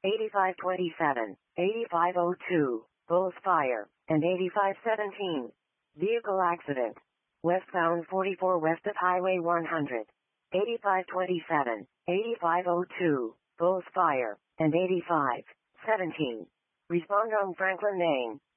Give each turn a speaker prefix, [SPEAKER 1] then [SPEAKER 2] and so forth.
[SPEAKER 1] 8527, 8502, both fire, and 8517. Vehicle accident. Westbound 44 west of Highway 100. 8527, 8502, both fire, and 8517. Respond on Franklin Main.